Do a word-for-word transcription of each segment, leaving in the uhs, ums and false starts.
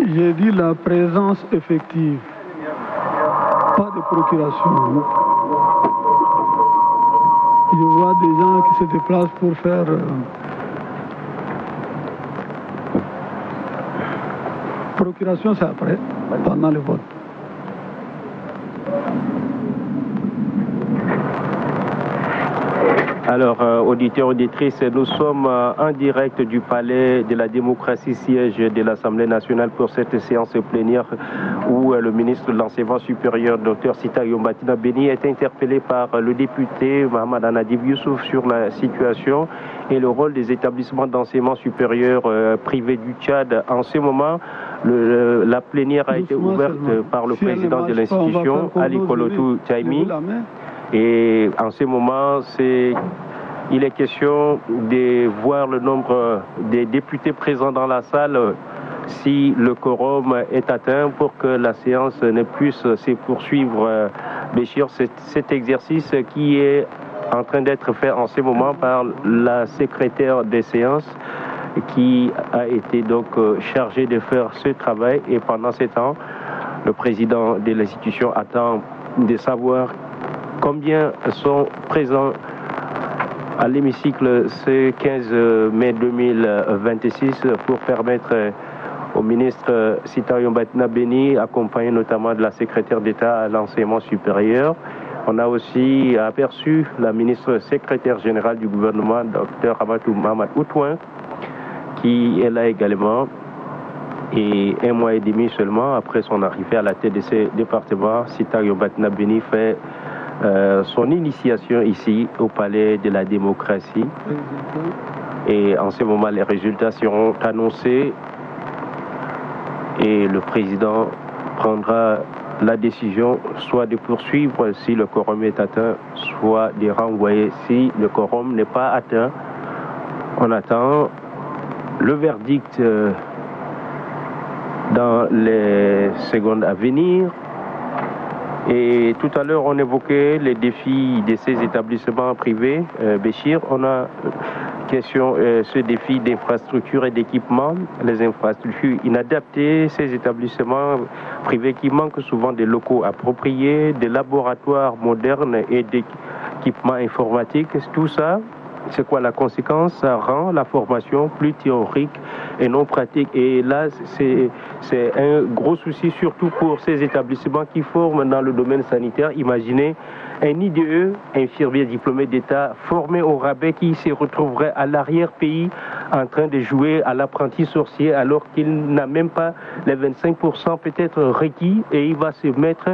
J'ai dit la présence effective, pas de procuration. Je vois des gens qui se déplacent pour faire euh, procuration, c'est après, pendant le vote. Alors, euh, auditeurs, auditrices, nous sommes euh, en direct du palais de la démocratie, siège de l'Assemblée nationale pour cette séance plénière où euh, le ministre de l'Enseignement supérieur, Dr Sita Yombatina Beni, est interpellé par euh, le député Mohamed Anadib Youssouf sur la situation et le rôle des établissements d'enseignement supérieur euh, privés du Tchad. En ce moment, le, la plénière a été ouverte par le si président de l'institution, Ali Kolotou Tchaimi. Et en ce moment, c'est, il est question de voir le nombre des députés présents dans la salle si le quorum est atteint pour que la séance ne puisse se poursuivre. Béchir, c'est cet exercice qui est en train d'être fait en ce moment par la secrétaire des séances qui a été donc chargée de faire ce travail. Et pendant ce temps, le président de l'institution attend de savoir combien sont présents à l'hémicycle ce quinze mai deux mille vingt-six pour permettre au ministre Sita Yombatina Beni, accompagné notamment de la secrétaire d'État à l'enseignement supérieur. On a aussi aperçu la ministre secrétaire générale du gouvernement, Dr Amatou Mahamat Outouin, qui est là également. Et un mois et demi seulement après son arrivée à la tête de ce département, Sita Yombatina Beni fait Euh, son initiation ici au palais de la démocratie. Et en ce moment, les résultats seront annoncés et le président prendra la décision soit de poursuivre si le quorum est atteint, soit de renvoyer si le quorum n'est pas atteint. On attend le verdict euh, dans les secondes à venir. Et tout à l'heure, on évoquait les défis de ces établissements privés. Euh, Béchir, on a question euh, ce défi d'infrastructure et d'équipement, les infrastructures inadaptées, ces établissements privés qui manquent souvent de locaux appropriés, des laboratoires modernes et d'équipements informatiques. Tout ça, c'est quoi la conséquence? Ça rend la formation plus théorique et non pratique. Et là, c'est, c'est un gros souci, surtout pour ces établissements qui forment dans le domaine sanitaire. Imaginez un I D E, infirmier diplômé d'État, formé au rabais, qui se retrouverait à l'arrière-pays en train de jouer à l'apprenti sorcier alors qu'il n'a même pas les vingt-cinq pour cent peut-être requis et il va se mettre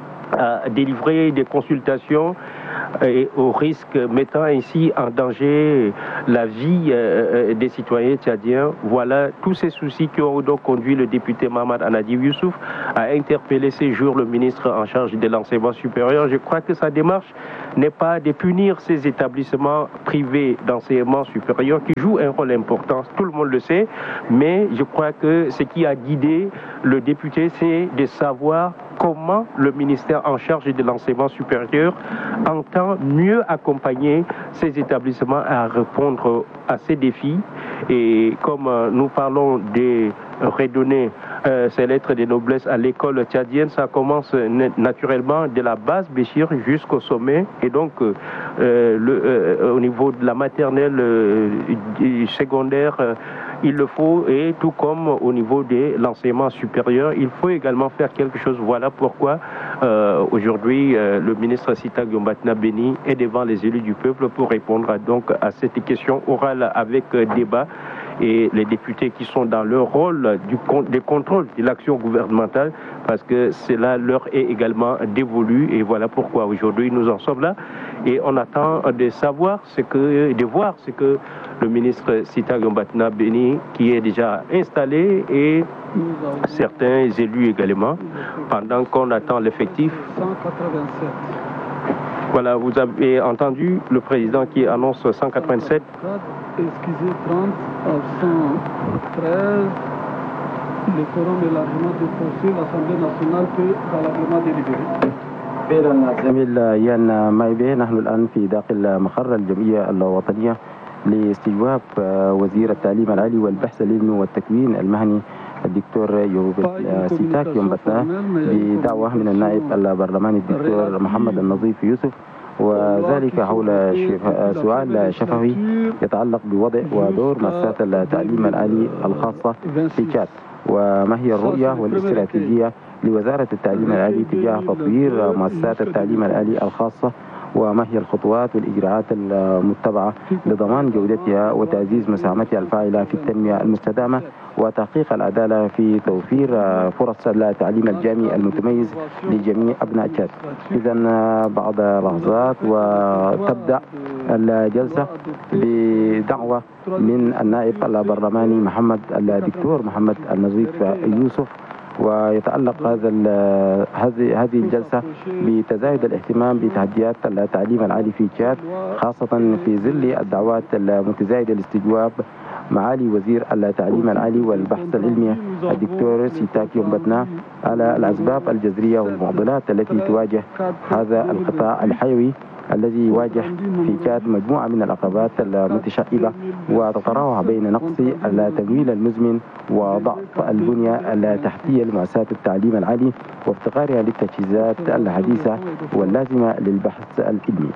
à délivrer des consultations et au risque mettant ainsi en danger la vie euh, des citoyens tchadiens. Voilà tous ces soucis qui ont donc conduit le député Mohamed Anadib Youssouf à interpeller ces jours le ministre en charge de l'enseignement supérieur. Je crois que sa démarche n'est pas de punir ces établissements privés d'enseignement supérieur qui jouent un rôle important, tout le monde le sait, mais je crois que ce qui a guidé le député, c'est de savoir comment le ministère en charge de l'enseignement supérieur entend mieux accompagner ces établissements à répondre à ces défis. Et comme nous parlons de redonner euh, ces lettres de noblesse à l'école tchadienne, ça commence naturellement de la base Béchir jusqu'au sommet. Et donc, euh, le, euh, au niveau de la maternelle, euh, du secondaire, euh, il le faut, et tout comme au niveau de l'enseignement supérieur, il faut également faire quelque chose. Voilà pourquoi euh, aujourd'hui euh, le ministre Sita Yombatina Beni est devant les élus du peuple pour répondre à, donc à cette question orale avec euh, débat. Et les députés qui sont dans leur rôle du des contrôles de l'action gouvernementale, parce que cela leur est également dévolu. Et voilà pourquoi aujourd'hui nous en sommes là. Et on attend de savoir ce que, de voir ce que le ministre Sita Yombatina Beni, qui est déjà installé, et certains élus également, pendant qu'on attend l'effectif. Voilà, vous avez entendu le président qui annonce cent quatre-vingt-sept. Excusez, trente à cent treize. Le quorum est largement dépassé. L'Assemblée nationale peut valablement délibérer. زميل يان مايبي، نحن الآن في داخل مقر الجمعية الوطنية لاستجواب وزير التعليم العالي والبحث العلمي والتكوين المهني الدكتور يوب سيتاك يوم بتنا بدعوة من النائب البرلماني الدكتور محمد النظيف يوسف، وذلك حول سؤال شفوي يتعلق بوضع ودور مؤسسات التعليم العالي الخاصة في تشاد، وما هي الرؤية والاستراتيجية لوزارة التعليم العالي تجاه تطوير مؤسسات التعليم العالي الخاصة، وما هي الخطوات والإجراءات المتبعة لضمان جودتها وتعزيز مساهمتها الفاعلة في التنمية المستدامة وتحقيق العدالة في توفير فرص التعليم الجامعي المتميز لجميع أبناء تشاد. إذا بعد لحظات وتبدأ الجلسة بدعوة من النائب البرلماني محمد الدكتور محمد النظيف يوسف، ويتعلق هذا هذه هذه الجلسة بتزايد الاهتمام بتحديات التعليم العالي في تشاد، خاصة في ظل الدعوات المتزايدة لاستجواب معالي وزير التعليم العالي والبحث العلمي الدكتور سيتاك يومبتنا على الأسباب الجذرية والمعضلات التي تواجه هذا القطاع الحيوي الذي يواجه في تشاد مجموعة من العقبات المتشعبة وتتراوح بين نقص التمويل المزمن وضعف البنية التحتية لمؤسسات التعليم العالي وافتقارها للتجهيزات الحديثة واللازمة للبحث العلمي.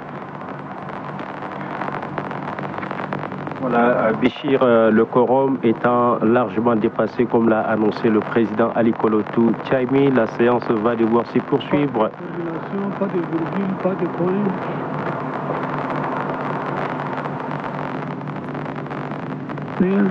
Voilà, Béchir, le quorum étant largement dépassé, comme l'a annoncé le président Ali Kolotou Tchaimi, la séance va devoir s'y poursuivre. Pas de virgule, pas de point. Rien.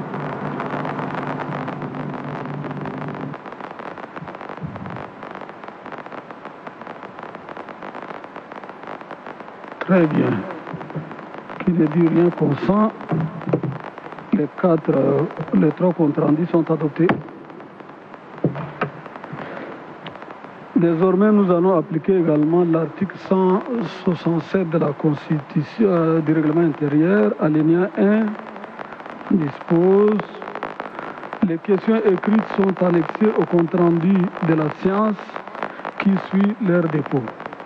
Très bien. Qui ne dit rien consent. Les quatre, les trois comptes rendus sont adoptés. Désormais, nous allons appliquer également l'article cent soixante-sept de la Constitution euh, du règlement intérieur, alinéa un, dispose: les questions écrites sont annexées au compte rendu de la séance qui suit leur dépôt.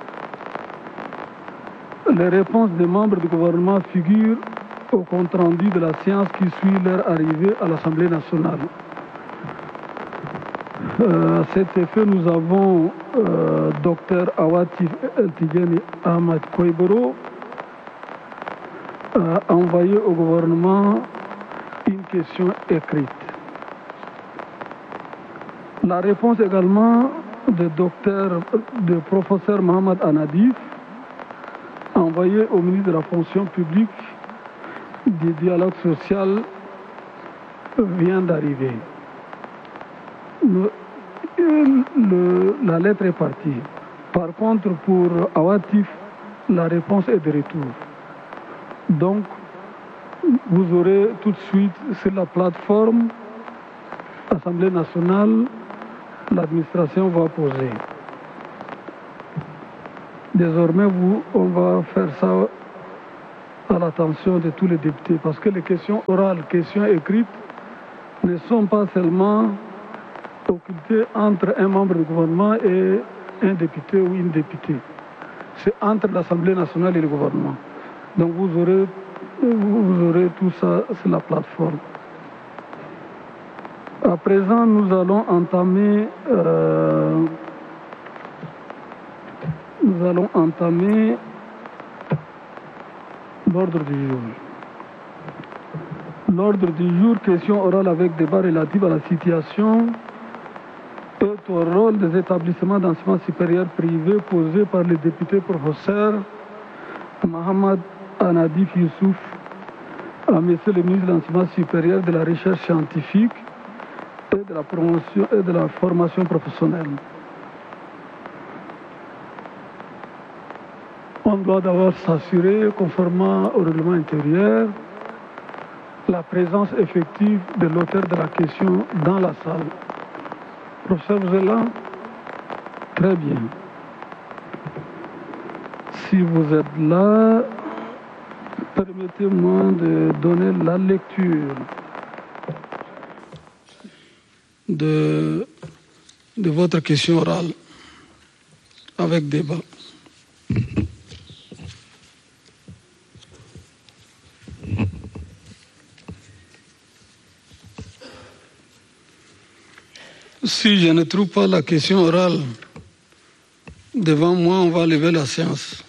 Les réponses des membres du gouvernement figurent au compte rendu de la séance qui suit leur arrivée à l'Assemblée nationale. Euh, à cet effet, nous avons euh, Dr Awatif Eltigeni Ahmad Koiboro euh, envoyé au gouvernement une question écrite. La réponse également de docteur, de professeur Mohamed Anadif, envoyé au ministre de la fonction publique du dialogue social, vient d'arriver. Le, le, la lettre est partie. Par contre, pour Awatif, la réponse est de retour. Donc, vous aurez tout de suite sur la plateforme Assemblée nationale, l'administration va poser. Désormais, vous, on va faire ça à l'attention de tous les députés, parce que les questions orales, les questions écrites ne sont pas seulement occultées entre un membre du gouvernement et un député ou une députée. C'est entre l'Assemblée nationale et le gouvernement. Donc vous aurez, vous aurez tout ça sur la plateforme. À présent, nous allons entamer, euh, nous allons entamer l'ordre du jour. L'ordre du jour, question orale avec débat relatif à la situation et au rôle des établissements d'enseignement supérieur privé posé par le député professeur Mohamed Anadif Youssouf à Monsieur le ministre de l'Enseignement supérieur, de la Recherche scientifique et de la promotion et de la formation professionnelle. On doit d'abord s'assurer, conformément au règlement intérieur, la présence effective de l'auteur de la question dans la salle. Professeur, vous êtes là? Très bien. Si vous êtes là, permettez-moi de donner la lecture de, de votre question orale avec débat. Si je ne trouve pas la question orale devant moi, on va lever la séance.